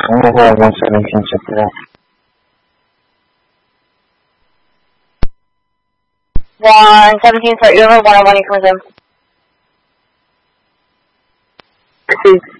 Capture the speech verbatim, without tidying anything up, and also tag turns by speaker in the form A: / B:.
A: I'm gonna go on one seventeen, check it out.
B: one seventeen, start you over, one oh one, you come in.
C: Proceed.